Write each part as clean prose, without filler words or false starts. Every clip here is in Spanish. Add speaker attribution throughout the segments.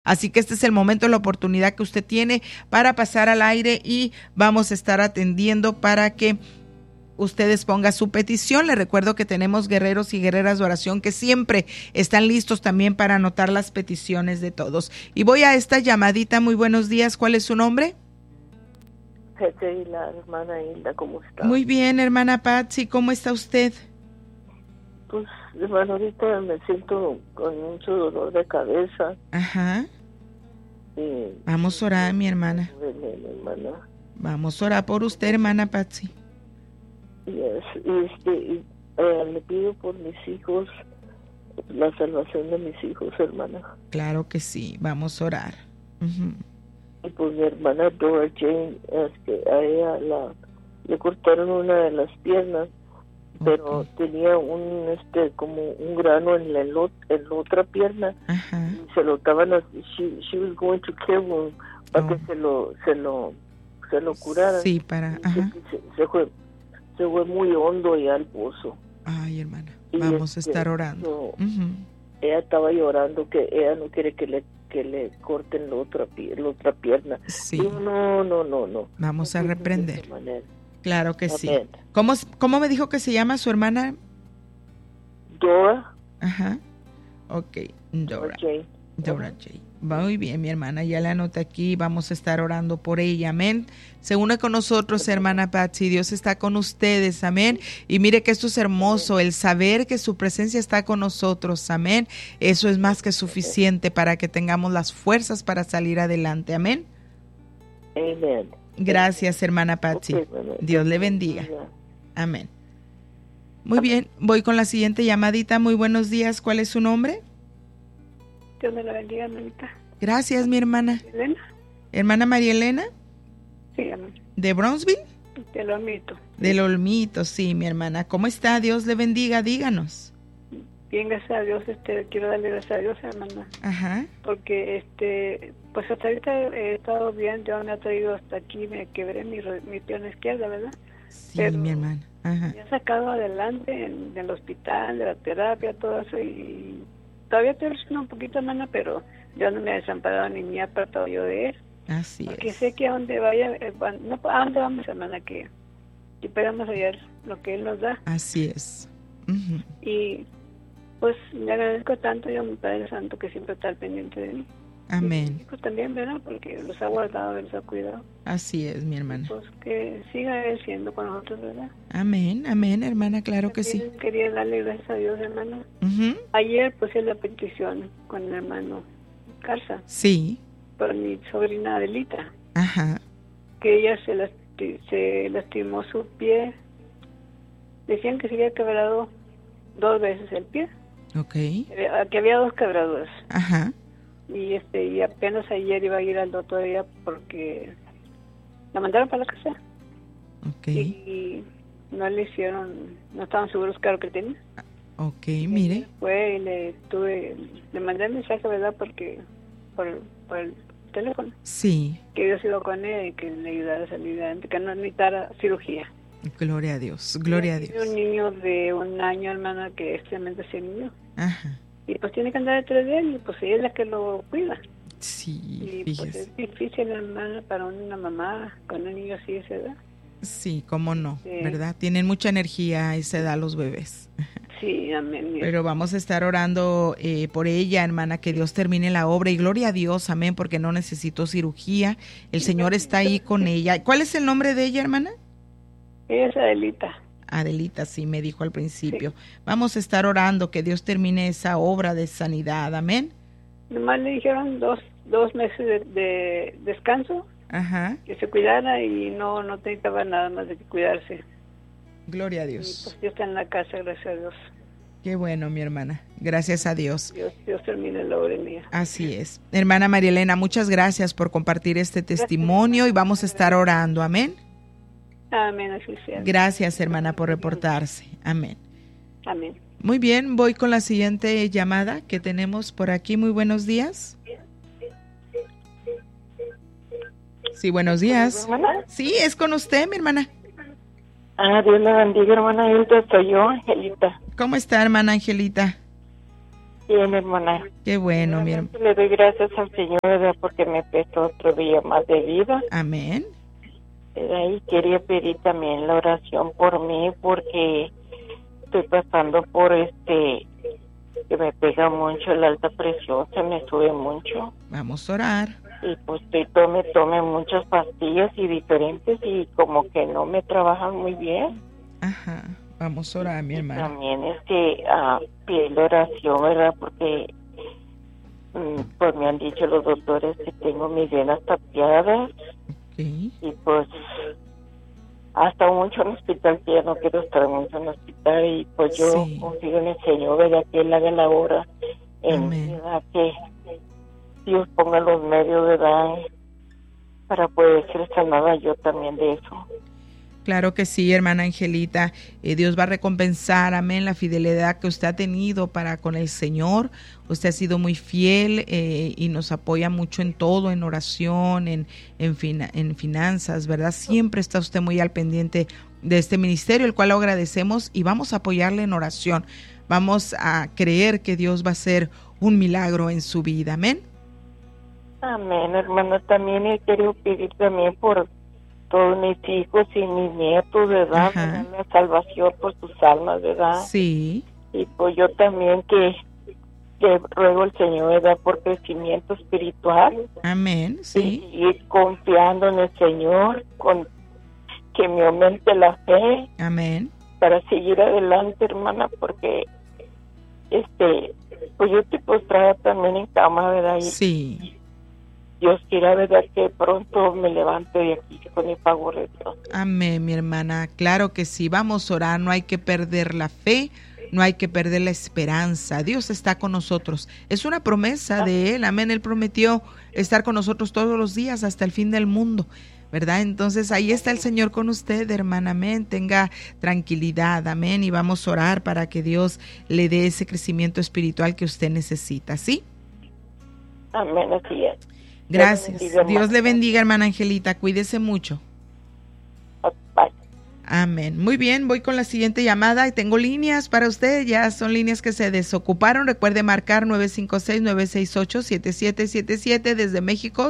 Speaker 1: Así que este es el momento, la oportunidad que usted tiene para pasar al aire y vamos a estar atendiendo para que ustedes pongan su petición. Les recuerdo que tenemos guerreros y guerreras de oración que siempre están listos también para anotar las peticiones de todos. Y voy a esta llamadita. Muy buenos días. ¿Cuál es su nombre?
Speaker 2: Y la hermana Hilda, ¿cómo está?
Speaker 1: Muy bien, hermana Patsy. ¿Cómo está usted?
Speaker 2: Pues, hermano, ahorita me siento con mucho dolor de cabeza.
Speaker 1: Ajá. Vamos a orar, mi hermana.
Speaker 2: hermana.
Speaker 1: Vamos a orar por usted, hermana Patsy.
Speaker 2: Le pido por mis hijos, la salvación de mis hijos, hermana.
Speaker 1: Claro que sí, vamos a orar. Uh-huh.
Speaker 2: Y pues mi hermana Dora Jane, a ella le cortaron una de las piernas, pero tenía como un grano en la otra pierna.
Speaker 1: Ajá.
Speaker 2: Y se lo estaban, she was going to care room para que se lo curara.
Speaker 1: Sí, para, ajá.
Speaker 2: Se fue muy hondo ya al pozo.
Speaker 1: Ay, hermana, vamos a estar orando.
Speaker 2: Ella estaba llorando que ella no quiere que le corten la otra pierna.
Speaker 1: Sí.
Speaker 2: Digo, no.
Speaker 1: Vamos a reprender. Claro que sí.
Speaker 2: Amén.
Speaker 1: ¿Cómo me dijo que se llama su hermana?
Speaker 2: Dora.
Speaker 1: Ajá. Ok, Dora Jane. Muy bien, mi hermana, ya la anoté aquí, vamos a estar orando por ella, amén. Se une con nosotros, hermana Patsy, Dios está con ustedes, amén. Y mire que esto es hermoso, el saber que su presencia está con nosotros, amén. Eso es más que suficiente para que tengamos las fuerzas para salir adelante, amén.
Speaker 2: Amén.
Speaker 1: Gracias, hermana Patsy. Dios le bendiga. Amén. Muy bien, voy con la siguiente llamadita. Muy buenos días, ¿cuál es su nombre?
Speaker 3: Dios me la bendiga, hermanita.
Speaker 1: Gracias, mi hermana.
Speaker 3: ¿Elena?
Speaker 1: ¿Hermana María Elena?
Speaker 3: Sí, hermana.
Speaker 1: ¿De Brownsville?
Speaker 3: Del Olmito.
Speaker 1: Del Olmito, sí, mi hermana. ¿Cómo está? Dios le bendiga, díganos.
Speaker 3: Bien, gracias a Dios, quiero darle gracias a Dios, hermana.
Speaker 1: Ajá.
Speaker 3: Porque, pues hasta ahorita he estado bien, Dios me ha traído hasta aquí, me quebré mi pierna izquierda, ¿verdad?
Speaker 1: Sí,
Speaker 3: pero
Speaker 1: mi hermana. Ajá.
Speaker 3: Me ha sacado adelante en el hospital, de la terapia, todo eso, y todavía estoy luchando un poquito, hermana, pero Dios no me ha desamparado ni me ha apartado yo de él.
Speaker 1: Así
Speaker 3: porque
Speaker 1: es.
Speaker 3: sé que a donde vaya, a dónde vamos, hermana, que esperamos hallar lo que Él nos da.
Speaker 1: Así es. Uh-huh.
Speaker 3: Y pues le agradezco tanto yo a mi Padre Santo que siempre está al pendiente de mí.
Speaker 1: Amén.
Speaker 3: Y mis hijos también, ¿verdad? Porque los ha guardado, los ha cuidado.
Speaker 1: Así es, mi hermana.
Speaker 3: Pues que siga Él siendo con nosotros, ¿verdad?
Speaker 1: Amén, amén, hermana, claro que sí.
Speaker 3: Quería darle gracias a Dios, hermana.
Speaker 1: Uh-huh.
Speaker 3: Ayer puse la petición con el hermano Garza.
Speaker 1: Sí.
Speaker 3: Por mi sobrina Adelita.
Speaker 1: Ajá.
Speaker 3: Que ella se lastimó su pie. Decían que se había quebrado 2 veces el pie.
Speaker 1: Ok.
Speaker 3: Que había 2 quebraduras.
Speaker 1: Ajá.
Speaker 3: Y apenas ayer iba a ir al doctor ella porque la mandaron para la casa.
Speaker 1: Ok.
Speaker 3: Y no le hicieron, no estaban seguros qué era lo que tenía.
Speaker 1: Ok, mire.
Speaker 3: Fue y le mandé el mensaje, ¿verdad? Porque por el teléfono.
Speaker 1: Sí.
Speaker 3: Que Dios iba con él y que le ayudara a salir adelante, que no necesitara cirugía.
Speaker 1: Gloria a Dios, gloria a Dios.
Speaker 3: Tiene un niño de 1 año, hermana, que es tremendo ese niño.
Speaker 1: Ajá.
Speaker 3: Y pues tiene que andar detrás de él y pues ella es la que lo cuida.
Speaker 1: Sí,
Speaker 3: y
Speaker 1: fíjese.
Speaker 3: Pues es difícil, hermana, para una mamá con un niño así de esa edad.
Speaker 1: Sí, cómo no,
Speaker 3: sí.
Speaker 1: ¿Verdad? Tienen mucha energía a esa edad los bebés.
Speaker 3: Sí, amén.
Speaker 1: Pero vamos a estar orando por ella, hermana, que Dios termine la obra y gloria a Dios, amén, porque no necesitó cirugía. El Señor está ahí con ella. ¿Cuál es el nombre de ella, hermana?
Speaker 3: Ella es Adelita.
Speaker 1: Adelita, sí, me dijo al principio. Sí. Vamos a estar orando que Dios termine esa obra de sanidad, amén.
Speaker 3: Nomás le dijeron dos meses de descanso.
Speaker 1: Ajá.
Speaker 3: Que se cuidara y no necesitaba nada más de que cuidarse.
Speaker 1: Gloria a Dios.
Speaker 3: Y pues Dios está en la casa, gracias a Dios.
Speaker 1: Qué bueno, mi hermana. Gracias a Dios.
Speaker 3: Dios termine la obra mía.
Speaker 1: Así es. Hermana María Elena, muchas gracias por compartir este testimonio y vamos a estar orando. Amén.
Speaker 3: Amén, así sea.
Speaker 1: Gracias, hermana, por reportarse. Amén.
Speaker 3: Amén.
Speaker 1: Muy bien, voy con la siguiente llamada que tenemos por aquí. Muy buenos días. Sí, buenos días.
Speaker 2: ¿Hermana?
Speaker 1: Sí, es con usted, mi hermana.
Speaker 2: Dios la bendiga, hermana Hilda, soy yo, Angelita.
Speaker 1: ¿Cómo está, hermana Angelita?
Speaker 4: Bien, hermana.
Speaker 1: Qué bueno, mi hermana.
Speaker 4: Le doy gracias al Señor, ¿verdad? Porque me prestó otro día más de vida.
Speaker 1: Amén.
Speaker 4: Y quería pedir también la oración por mí, porque estoy pasando por que me pega mucho la alta presión, se me sube mucho.
Speaker 1: Vamos a orar.
Speaker 4: Y pues tome muchas pastillas y diferentes y como que no me trabajan muy bien.
Speaker 1: Ajá. Vamos a orar, mi hermana.
Speaker 4: También pido oración, ¿verdad? Porque pues me han dicho los doctores que tengo mis venas tapiadas.
Speaker 1: Okay.
Speaker 4: Y pues hasta mucho en el hospital, que ya no quiero estar mucho en el hospital, y pues yo confío en el Señor, ¿verdad? Que Él haga la obra en mi vida, que Dios ponga los medios, ¿verdad? Para poder ser sanada yo también de eso.
Speaker 1: Claro que sí, hermana Angelita. Dios va a recompensar, amén, la fidelidad que usted ha tenido para con el Señor. Usted ha sido muy fiel y nos apoya mucho en todo, en oración, en finanzas, ¿verdad? Siempre está usted muy al pendiente de este ministerio, el cual lo agradecemos y vamos a apoyarle en oración. Vamos a creer que Dios va a hacer un milagro en su vida, amén.
Speaker 4: Amén, hermana. También he querido pedir también por todos mis hijos y mis nietos, ¿verdad? La salvación por sus almas, ¿verdad?
Speaker 1: Sí.
Speaker 4: Y pues yo también que ruego al Señor, ¿verdad? Por crecimiento espiritual.
Speaker 1: Amén, sí.
Speaker 4: Y confiando en el Señor, que me aumente la fe.
Speaker 1: Amén.
Speaker 4: Para seguir adelante, hermana, porque pues yo estoy postrada también en cama, ¿verdad? Y
Speaker 1: sí.
Speaker 4: Dios quiera, ¿verdad?, que pronto me levante de aquí con el favor de Dios.
Speaker 1: Amén, mi hermana. Claro que sí. Vamos a orar. No hay que perder la fe, no hay que perder la esperanza. Dios está con nosotros. Es una promesa de Él. Amén. Él prometió estar con nosotros todos los días hasta el fin del mundo, ¿verdad? Entonces ahí está el Señor con usted, hermana. Amén. Tenga tranquilidad. Amén. Y vamos a orar para que Dios le dé ese crecimiento espiritual que usted necesita. ¿Sí?
Speaker 4: Amén. Así es.
Speaker 1: Gracias. Dios le bendiga, hermana Angelita. Cuídese mucho.
Speaker 4: Bye.
Speaker 1: Amén. Muy bien, voy con la siguiente llamada y tengo líneas para usted. Ya son líneas que se desocuparon. Recuerde marcar 956-968-7777 desde México,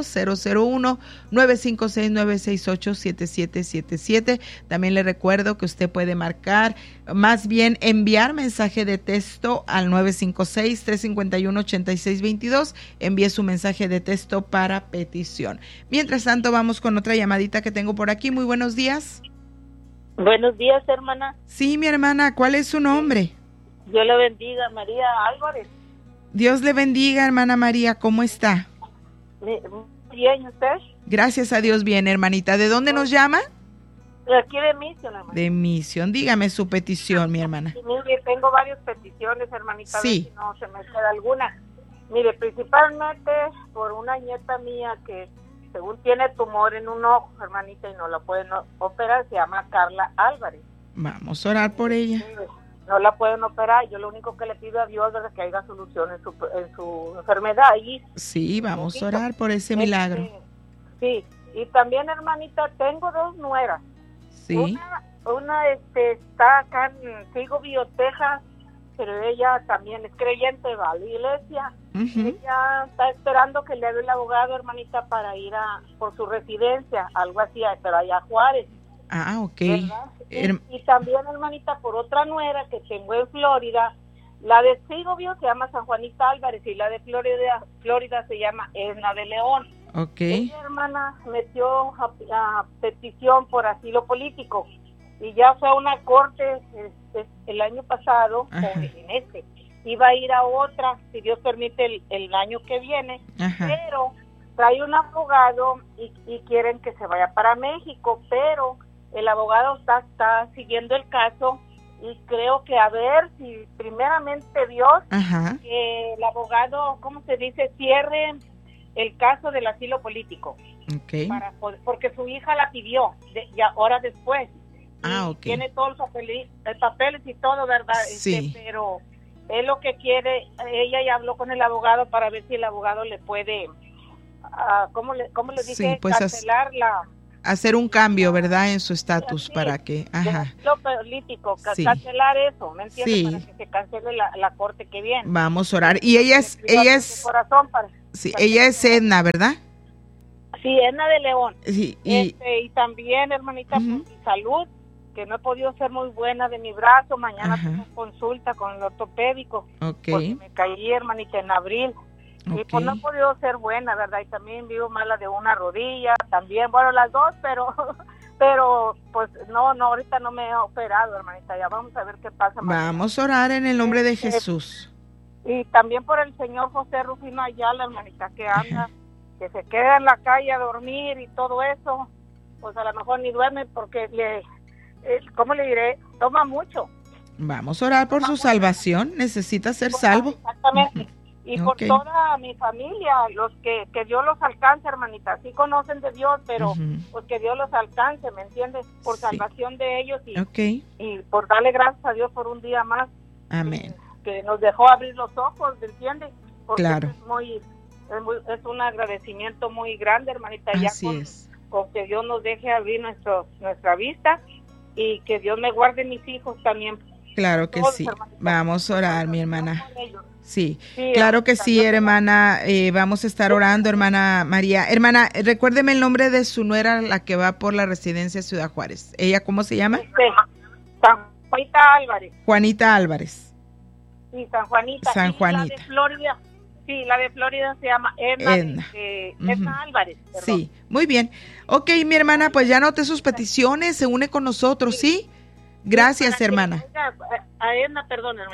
Speaker 1: 001-956-968-7777. También le recuerdo que usted puede marcar, más bien enviar mensaje de texto al 956-351-8622. Envíe su mensaje de texto para petición. Mientras tanto, vamos con otra llamadita que tengo por aquí. Muy buenos días.
Speaker 5: Buenos días, hermana.
Speaker 1: Sí, mi hermana, ¿cuál es su nombre?
Speaker 5: Dios le bendiga, María Álvarez.
Speaker 1: Dios le bendiga, hermana María, ¿cómo está?
Speaker 5: Bien, ¿usted?
Speaker 1: Gracias a Dios, bien, hermanita. ¿De dónde nos llama?
Speaker 5: De aquí de Misión, hermana.
Speaker 1: De Misión. Dígame su petición, mi hermana.
Speaker 5: Mire, tengo varias peticiones, hermanita,
Speaker 1: sí.
Speaker 5: A ver si no se me queda alguna. Mire, principalmente por una nieta mía que según tiene tumor en un ojo, hermanita, y no la pueden operar, se llama Carla Álvarez.
Speaker 1: Vamos a orar por ella.
Speaker 5: Sí, no la pueden operar, yo lo único que le pido a Dios es que haya solución en su enfermedad. Y
Speaker 1: sí, vamos a orar por ese milagro.
Speaker 5: Sí, y también, hermanita, tengo dos nueras.
Speaker 1: Sí.
Speaker 5: Una está acá en Segovia, Texas, pero ella también es creyente, va a la iglesia. Ella está esperando que le dé el abogado, hermanita, para ir por su residencia, algo así, pero allá a Juárez.
Speaker 1: Ah, ok.
Speaker 5: Y también, hermanita, por otra nuera que tengo en Florida, la de Segovia se llama San Juanita Álvarez y la de Florida se llama Edna de León.
Speaker 1: Ok.
Speaker 5: Ella, hermana, metió a petición por asilo político y ya fue a una corte el año pasado, iba a ir a otra, si Dios permite, el año que viene. Pero trae un abogado y quieren que se vaya para México, pero el abogado está siguiendo el caso y creo que a ver si primeramente Dios, que el abogado, ¿cómo se dice?, cierre el caso del asilo político.
Speaker 1: Okay.
Speaker 5: Porque su hija la pidió ya horas después. Tiene todos los papeles y todo, ¿verdad?
Speaker 1: Sí.
Speaker 5: Pero él lo que quiere, ella ya habló con el abogado para ver si el abogado le puede, ¿cómo le dice?
Speaker 1: Sí, pues
Speaker 5: cancelar
Speaker 1: hacer un cambio, ¿verdad? En su estatus para que... Ajá.
Speaker 5: Lo político,
Speaker 1: Sí.
Speaker 5: cancelar eso, ¿me entiendes?
Speaker 1: Sí.
Speaker 5: Para que se cancele la corte que viene.
Speaker 1: Vamos a orar. Y ella es... Sí, ella es Edna, ¿verdad?
Speaker 5: Sí, Edna de León.
Speaker 1: Sí,
Speaker 5: y también, hermanita, por mi salud, que no he podido ser muy buena de mi brazo. Mañana tengo consulta con el ortopédico. Porque me caí, hermanita, en abril. Y pues no he podido ser buena, ¿verdad? Y también vivo mala de una rodilla, también, bueno, las dos, pero pues no, ahorita no me he operado, hermanita. Ya vamos a ver qué pasa.
Speaker 1: Vamos a orar en el nombre de Jesús.
Speaker 5: Y también por el señor José Rufino Ayala, hermanita, que anda... que se queda en la calle a dormir y todo eso, pues a lo mejor ni duerme porque ¿cómo le diré? Toma mucho.
Speaker 1: Vamos a orar por su salvación, necesita ser salvo.
Speaker 5: Exactamente. Y por toda mi familia, los que Dios los alcance, hermanita, sí conocen de Dios, pero pues que Dios los alcance, ¿me entiendes? Por salvación de ellos y por darle gracias a Dios por un día más.
Speaker 1: Amén.
Speaker 5: Que nos dejó abrir los ojos, ¿me entiendes? Porque
Speaker 1: claro.
Speaker 5: Es un agradecimiento muy grande, hermanita,
Speaker 1: así
Speaker 5: ya
Speaker 1: es.
Speaker 5: Con que Dios nos deje abrir nuestra vista y que Dios me guarde mis hijos también.
Speaker 1: Claro que sí. Hermanita. Vamos a orar, mi hermana. Sí, claro que sí, hermana. Vamos a estar orando, hermana María. Hermana, recuérdeme el nombre de su nuera, la que va por la residencia Ciudad Juárez. ¿Ella cómo se llama?
Speaker 5: Juanita Álvarez.
Speaker 1: Juanita Álvarez.
Speaker 5: Sí, San Juanita.
Speaker 1: San Juanita.
Speaker 5: La de Florida. Sí, la de Florida se llama Edna Álvarez. Perdón.
Speaker 1: Sí, muy bien. Ok, mi hermana, pues ya anoté sus peticiones, se une con nosotros, ¿sí? Gracias, hermana.
Speaker 5: A Edna,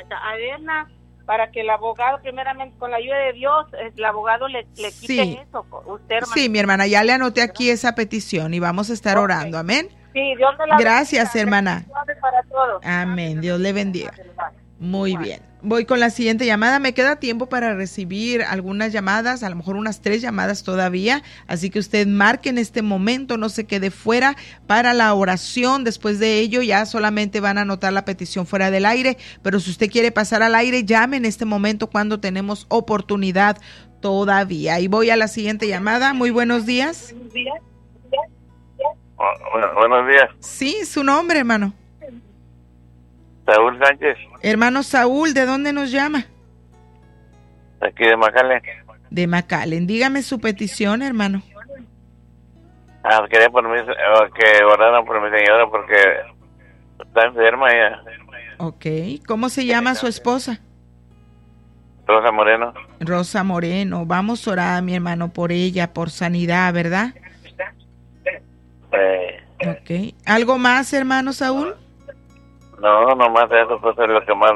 Speaker 5: para que el abogado, primeramente, con la ayuda de Dios, el abogado le quite eso. Usted, hermana.
Speaker 1: Sí, mi hermana, ya le anoté aquí esa petición y vamos a estar orando, amén.
Speaker 5: Sí, Dios le la
Speaker 1: Gracias,
Speaker 5: bendiga.
Speaker 1: hermana.
Speaker 5: Para todos.
Speaker 1: Amén, Dios le bendiga. Muy bien. Voy con la siguiente llamada. Me queda tiempo para recibir algunas llamadas, a lo mejor unas 3 llamadas todavía. Así que usted marque en este momento, no se quede fuera para la oración. Después de ello ya solamente van a anotar la petición fuera del aire. Pero si usted quiere pasar al aire, llame en este momento cuando tenemos oportunidad todavía. Y voy a la siguiente llamada. Muy buenos días.
Speaker 6: Buenos días.
Speaker 1: Sí, su nombre, hermano.
Speaker 6: Saúl Sánchez.
Speaker 1: Hermano Saúl, ¿de dónde nos llama?
Speaker 6: Aquí de McAllen.
Speaker 1: De McAllen. Dígame su petición, hermano.
Speaker 6: Quería que oraran por mi señora porque está enferma ella.
Speaker 1: Ok. ¿Cómo se llama su esposa?
Speaker 6: Rosa Moreno.
Speaker 1: Rosa Moreno. Vamos a orar, mi hermano, por ella, por sanidad, ¿verdad? Ok. ¿Algo más, hermano Saúl?
Speaker 6: No, nomás eso pues es lo que más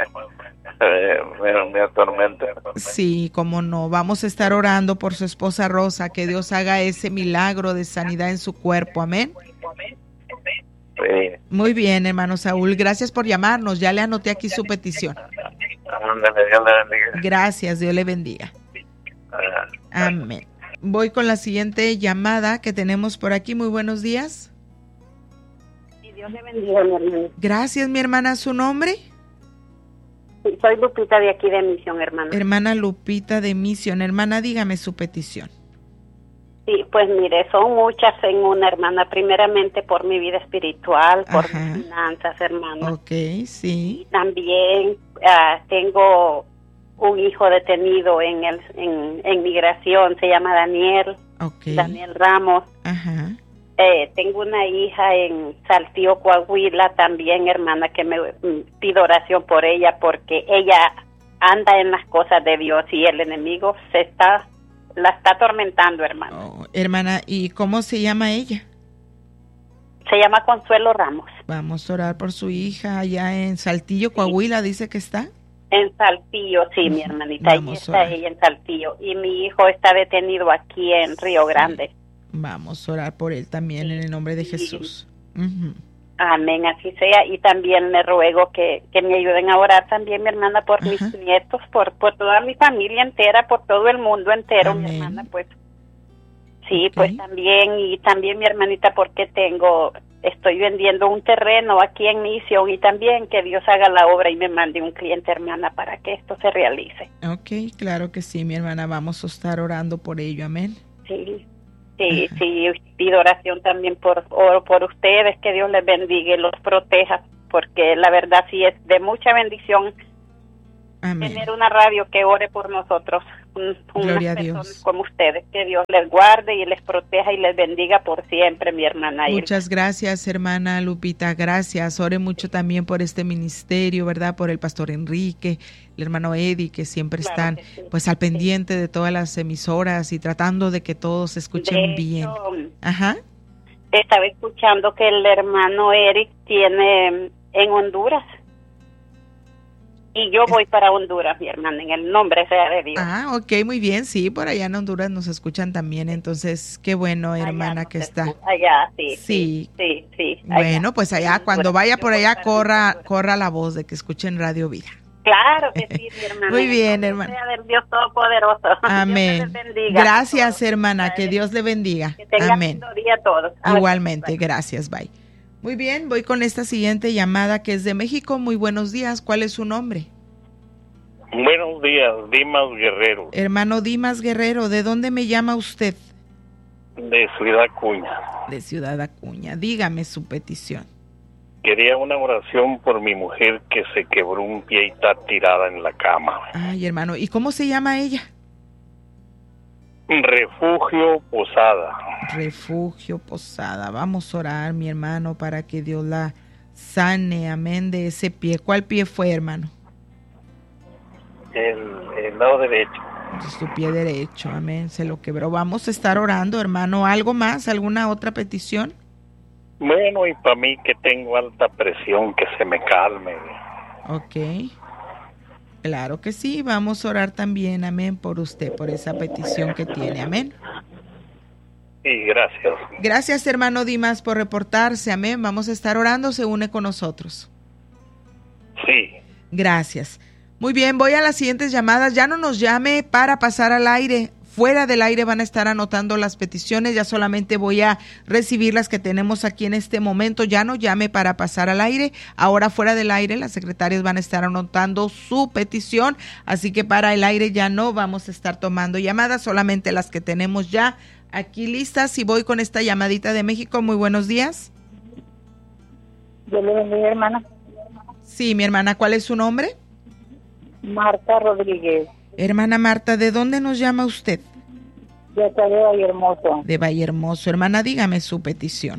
Speaker 6: me atormenta.
Speaker 1: Sí, cómo no. Vamos a estar orando por su esposa Rosa, que Dios haga ese milagro de sanidad en su cuerpo. Amén.
Speaker 6: Sí.
Speaker 1: Muy bien, hermano Saúl. Gracias por llamarnos. Ya le anoté aquí su petición.
Speaker 6: Dios le bendiga.
Speaker 1: Gracias, Dios le bendiga. Amén. Voy con la siguiente llamada que tenemos por aquí. Muy buenos días.
Speaker 7: Dios le bendiga, mi hermana.
Speaker 1: Gracias, mi hermana. ¿Su nombre?
Speaker 7: Sí, soy Lupita de aquí de Misión, hermana.
Speaker 1: Hermana Lupita de Misión. Hermana, dígame su petición.
Speaker 7: Sí, pues mire, son muchas en una, hermana. Primeramente por mi vida espiritual, por mis finanzas, hermana.
Speaker 1: Ok, sí.
Speaker 7: Y también tengo un hijo detenido en migración, se llama Daniel.
Speaker 1: Okay.
Speaker 7: Daniel Ramos.
Speaker 1: Ajá.
Speaker 7: Tengo una hija en Saltillo, Coahuila también, hermana, que me pido oración por ella porque ella anda en las cosas de Dios y el enemigo la está atormentando, hermana.
Speaker 1: Oh, hermana, ¿y cómo se llama ella?
Speaker 7: Se llama Consuelo Ramos.
Speaker 1: Vamos a orar por su hija allá en Saltillo, Coahuila, dice que está.
Speaker 7: En Saltillo, sí, mi hermanita, ahí está ella en Saltillo. Y mi hijo está detenido aquí en Río Grande.
Speaker 1: Vamos a orar por él también en el nombre de Jesús.
Speaker 7: Amén, así sea. Y también le ruego que me ayuden a orar también, mi hermana, por mis nietos, por toda mi familia entera, por todo el mundo entero, mi hermana, pues. Sí, pues también, y también mi hermanita, porque estoy vendiendo un terreno aquí en Misión y también que Dios haga la obra y me mande un cliente, hermana, para que esto se realice.
Speaker 1: Ok, claro que sí, mi hermana, vamos a estar orando por ello, amén.
Speaker 7: Sí. Sí, sí, pido oración también por ustedes, que Dios les bendiga y los proteja, porque la verdad sí es de mucha bendición. Amén. Tener una radio que ore por nosotros,
Speaker 1: Gloria a Dios.
Speaker 7: Como ustedes, que Dios les guarde y les proteja y les bendiga por siempre, mi hermana Irma.
Speaker 1: Muchas gracias, hermana Lupita, gracias. Ore mucho también por este ministerio, ¿verdad? Por el pastor Enrique, el hermano Eddie, que siempre están pues al pendiente de todas las emisoras y tratando de que todos se escuchen bien. Ajá.
Speaker 7: Estaba escuchando que el hermano Eric tiene en Honduras. Y yo voy para Honduras, mi hermana, en el nombre sea de Dios.
Speaker 1: Ah, ok, muy bien, sí, por allá en Honduras nos escuchan también, entonces qué bueno, hermana, que está.
Speaker 7: Allá, sí.
Speaker 1: Bueno, pues allá, cuando vaya por allá, corra la voz de que escuchen Radio Vida.
Speaker 7: Claro que sí, mi hermana.
Speaker 1: Muy bien, hermana.
Speaker 7: Sea del Dios Todopoderoso.
Speaker 1: Amén. Gracias, hermana, que Dios le bendiga.
Speaker 7: Que tengan
Speaker 1: amén.
Speaker 7: Día a todos.
Speaker 1: Igualmente, gracias, bye. Muy bien, voy con esta siguiente llamada que es de México. Muy buenos días, ¿cuál es su nombre?
Speaker 8: Buenos días, Dimas Guerrero.
Speaker 1: Hermano Dimas Guerrero, ¿de dónde me llama usted?
Speaker 8: De Ciudad Acuña.
Speaker 1: De Ciudad Acuña, dígame su petición.
Speaker 8: Quería una oración por mi mujer que se quebró un pie y está tirada en la cama.
Speaker 1: Ay, hermano, ¿y cómo se llama ella?
Speaker 8: Refugio Posada.
Speaker 1: Refugio Posada. Vamos a orar, mi hermano, para que Dios la sane, amén, de ese pie. ¿Cuál pie fue, hermano?
Speaker 8: El lado derecho.
Speaker 1: Su pie derecho, amén, se lo quebró. Vamos a estar orando, hermano. ¿Algo más? ¿Alguna otra petición?
Speaker 8: Bueno, y para mí que tengo alta presión, que se me calme.
Speaker 1: Ok. Claro que sí, vamos a orar también, amén, por usted, por esa petición que tiene, amén.
Speaker 8: Sí, gracias.
Speaker 1: Gracias, hermano Dimas, por reportarse, amén. Vamos a estar orando, se une con nosotros.
Speaker 8: Sí.
Speaker 1: Gracias. Muy bien, voy a las siguientes llamadas. Ya no nos llame para pasar al aire. Fuera del aire van a estar anotando las peticiones. Ya solamente voy a recibir las que tenemos aquí en este momento. Ya no llame para pasar al aire. Ahora fuera del aire las secretarias van a estar anotando su petición. Así que para el aire ya no vamos a estar tomando llamadas. Solamente las que tenemos ya aquí listas. Y voy con esta llamadita de México. Muy buenos días.
Speaker 9: Yo le bendiga, hermana.
Speaker 1: Sí, mi hermana. ¿Cuál es su nombre?
Speaker 9: Marta Rodríguez.
Speaker 1: Hermana Marta, ¿de dónde nos llama usted?
Speaker 9: De acá de Vallehermoso.
Speaker 1: De Vallehermoso. Hermana, dígame su petición.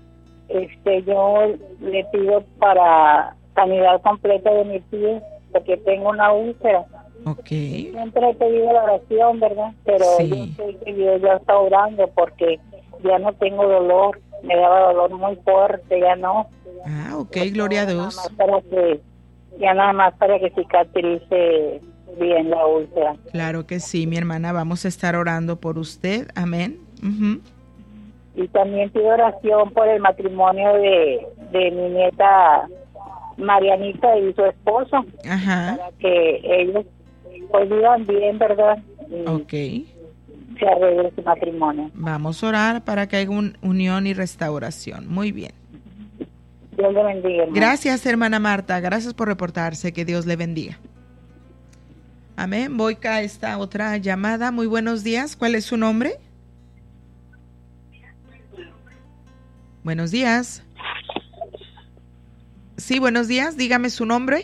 Speaker 9: Yo le pido para sanidad completa de mi pie, porque tengo una úlcera.
Speaker 1: Ok.
Speaker 9: Siempre he pedido la oración, ¿verdad? Pero sí, yo sé que Dios ya está orando, porque ya no tengo dolor. Me daba dolor muy fuerte, ya no.
Speaker 1: Ah, ok, gloria a Dios.
Speaker 9: Nada más para que cicatrice bien la úlcera.
Speaker 1: Claro que sí, mi hermana, vamos a estar orando por usted, amén.
Speaker 9: Y también pido oración por el matrimonio de mi nieta Marianita y su esposo.
Speaker 1: Ajá.
Speaker 9: Para que ellos pues vivan bien, ¿verdad?
Speaker 1: Ok.
Speaker 9: Se arregle su matrimonio.
Speaker 1: Vamos a orar para que haya unión y restauración. Muy bien.
Speaker 9: Dios le bendiga, hermano.
Speaker 1: Gracias, hermana Marta. Gracias por reportarse. Que Dios le bendiga. Amén. Voy a esta otra llamada. Muy buenos días. ¿Cuál es su nombre? Buenos días. Sí, buenos días. Dígame su nombre.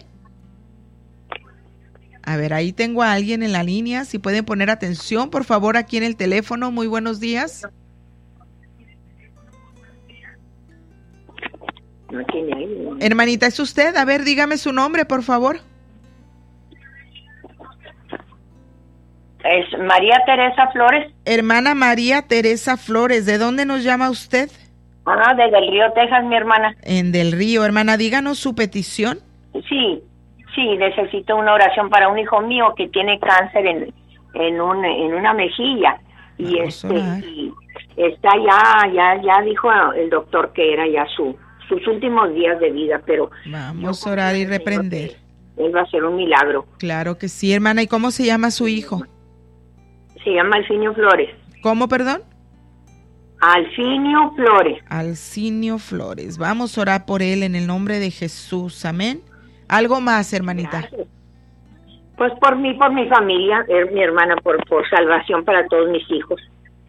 Speaker 1: A ver, ahí tengo a alguien en la línea. Si pueden poner atención, por favor, aquí en el teléfono. Muy buenos días. Hermanita, ¿es usted? A ver, dígame su nombre, por favor.
Speaker 10: Es María Teresa Flores.
Speaker 1: Hermana María Teresa Flores, ¿de dónde nos llama usted?
Speaker 10: Desde el Río, Texas, mi hermana.
Speaker 1: En Del Río, hermana, díganos su petición.
Speaker 10: Sí, necesito una oración para un hijo mío que tiene cáncer en una mejilla. Y y está ya dijo el doctor que era ya sus últimos días de vida, pero
Speaker 1: vamos a orar y reprender.
Speaker 10: Él va a hacer un milagro.
Speaker 1: Claro que sí, hermana. ¿Y cómo se llama su hijo?
Speaker 10: Se llama Alfinio Flores.
Speaker 1: ¿Cómo, perdón?
Speaker 10: Alfinio Flores.
Speaker 1: Alcinio Flores. Vamos a orar por él en el nombre de Jesús. Amén. ¿Algo más, hermanita?
Speaker 10: Gracias. Pues por mi familia, mi hermana, por salvación para todos mis hijos.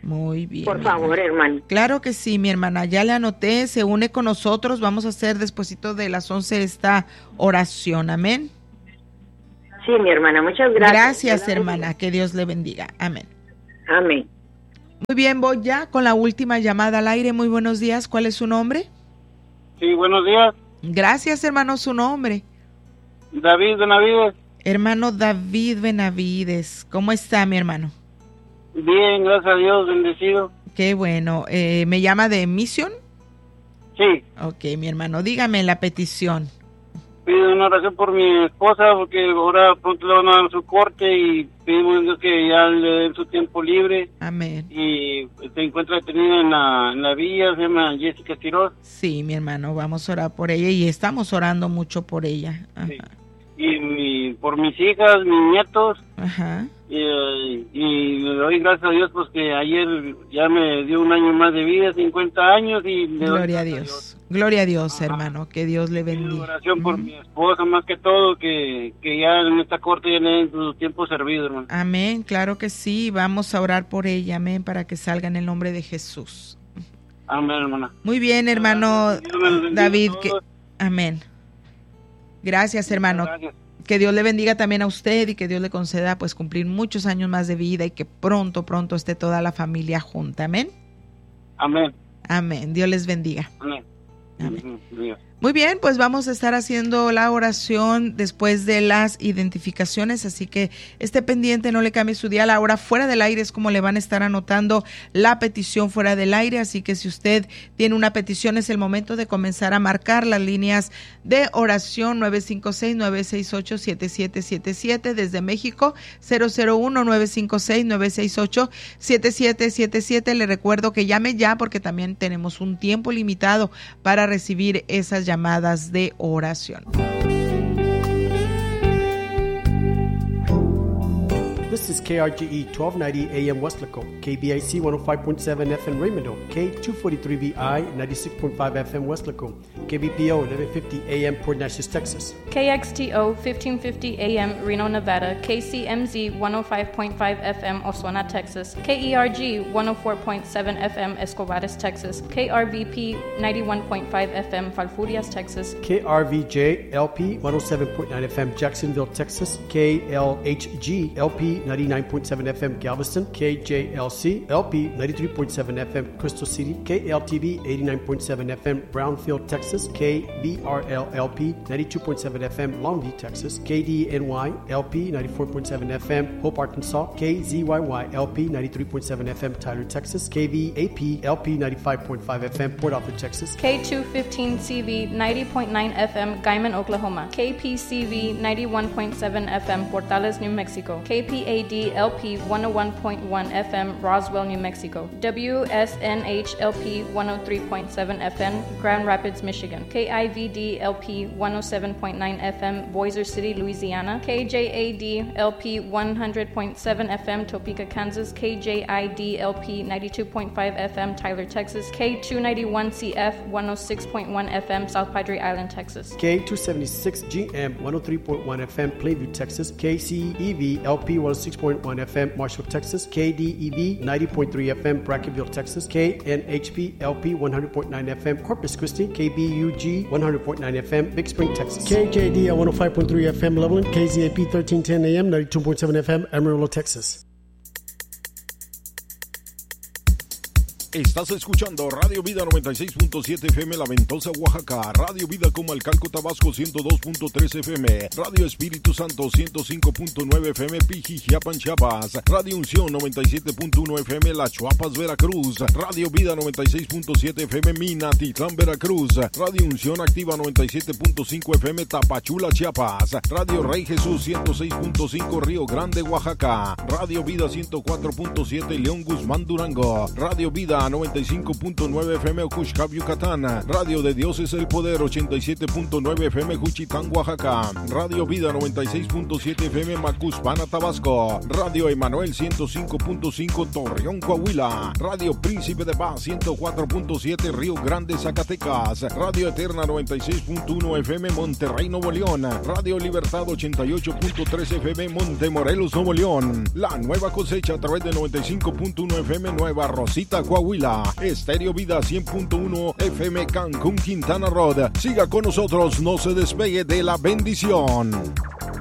Speaker 1: Muy bien.
Speaker 10: Por favor, hermano.
Speaker 1: Claro que sí, mi hermana. Ya le anoté, se une con nosotros. Vamos a hacer despuesito de las 11 esta oración. Amén.
Speaker 10: Sí, mi hermana, muchas gracias.
Speaker 1: Gracias, hermana. Que Dios le bendiga. Amén.
Speaker 10: Amén.
Speaker 1: Muy bien, voy ya con la última llamada al aire. Muy buenos días. ¿Cuál es su nombre?
Speaker 11: Sí, buenos días.
Speaker 1: Gracias, hermano. Su nombre.
Speaker 11: David Benavides.
Speaker 1: Hermano David Benavides. ¿Cómo está, mi hermano?
Speaker 11: Bien, gracias a Dios, bendecido.
Speaker 1: Qué bueno. ¿Me llama de Mission?
Speaker 11: Sí.
Speaker 1: Ok, mi hermano. Dígame la petición.
Speaker 11: Pido una oración por mi esposa porque ahora pronto le van a dar su corte y pedimos a Dios que ya le den su tiempo libre.
Speaker 1: Amén.
Speaker 11: Y se encuentra detenida en la villa, se llama Jessica Quiroz.
Speaker 1: Sí, mi hermano, vamos a orar por ella y estamos orando mucho por ella. Ajá.
Speaker 11: Sí. Y por mis hijas, mis nietos.
Speaker 1: Ajá.
Speaker 11: Y le doy gracias a Dios pues que ayer ya me dio un año más de vida, 50 años y le doy
Speaker 1: Gloria a Dios. Gloria a Dios, hermano, que Dios le bendiga.
Speaker 11: Oración por mi esposa más que todo, que ya en esta corte ya le den su tiempo servido, hermano.
Speaker 1: Amén, claro que sí, vamos a orar por ella, amén, para que salga en el nombre de Jesús.
Speaker 11: Amén, hermana.
Speaker 1: Muy bien, hermano David, amén. Gracias, hermano.
Speaker 11: Gracias.
Speaker 1: Que Dios le bendiga también a usted y que Dios le conceda pues cumplir muchos años más de vida y que pronto esté toda la familia junta. Amén.
Speaker 11: Amén.
Speaker 1: Amén. Dios les bendiga.
Speaker 11: Amén.
Speaker 1: Amén. Muy bien, pues vamos a estar haciendo la oración después de las identificaciones, así que esté pendiente, no le cambie su día. La hora fuera del aire es como le van a estar anotando la petición fuera del aire, así que si usted tiene una petición es el momento de comenzar a marcar las líneas de oración 956-968-7777 desde México, 001-956-968-7777. Le recuerdo que llame ya porque también tenemos un tiempo limitado para recibir esas llamadas de oración.
Speaker 12: This is KRGE 1290 AM Westlaco, KBIC 105.7 FM Raymond, K243BI 96.5 FM Westlaco, KBPO 1150 AM Port Neches, Texas,
Speaker 13: KXTO 1550 AM Reno, Nevada, KCMZ 105.5 FM Osuna, Texas, KERG 104.7 FM Escobares, Texas, KRVP 91.5 FM Falfurrias, Texas,
Speaker 12: KRVJ LP 107.9 FM Jacksonville, Texas, KLHG LP 99.7 FM Galveston, KJLC LP 93.7 FM Crystal City, KLTV 89.7 FM Brownfield, Texas, KBRL LP 92.7 FM Longview, Texas, KDNY LP 94.7 FM Hope, Arkansas, KZYY LP 93.7 FM Tyler, Texas, KVAP LP 95.5 FM Port Arthur, Texas,
Speaker 13: K215CV 90.9 FM Guyman, Oklahoma, KPCV 91.7 FM Portales, New Mexico, KPAD LP 101.1 FM Roswell, New Mexico, WSNH LP 103.7 FM Grand Rapids, Michigan, KIVD LP 107.9 FM Boiser City, Louisiana, KJAD LP 100.7 FM Topeka, Kansas, KJID LP 92.5 FM Tyler, Texas, K291CF 106.1 FM South Padre Island, Texas,
Speaker 12: K276GM 103.1 FM Plainview, Texas, KCEV LP 106.1 FM Marshall, Texas, KDEV 90.3 FM Brackenville, Texas, KNHP LP 100.9 FM Corpus Christi, KBUG 100.9 FM Big Spring, Texas, KJD 105.3 FM Loveland, KZAP 1310 AM 92.7 FM Amarillo, Texas.
Speaker 14: Estás escuchando Radio Vida 96.7 FM La Ventosa, Oaxaca, Radio Vida Comalcalco, Tabasco 102.3 FM, Radio Espíritu Santo 105.9 FM Pijijiapan, Chiapas, Radio Unción 97.1 FM La Chuapas, Veracruz, Radio Vida 96.7 FM Minatitlán, Veracruz, Radio Unción Activa 97.5 FM Tapachula, Chiapas, Radio Rey Jesús 106.5 Río Grande, Oaxaca, Radio Vida 104.7 León, Guzmán, Durango, Radio Vida Vida 95.9 FM Ocuxcap, Yucatán. Radio de Dios es el Poder 87.9 FM Juchitán, Oaxaca. Radio Vida 96.7 FM Macuspana, Tabasco. Radio Emanuel 105.5 Torreón, Coahuila. Radio Príncipe de Paz 104.7 Río Grande, Zacatecas. Radio Eterna 96.1 FM Monterrey, Nuevo León. Radio Libertad 88.3 FM Montemorelos, Nuevo León. La Nueva Cosecha a través de 95.1 FM Nueva Rosita, Coahuila. Estéreo Vida 100.1 FM Cancún, Quintana Roo. Siga con nosotros, no se despegue de la bendición.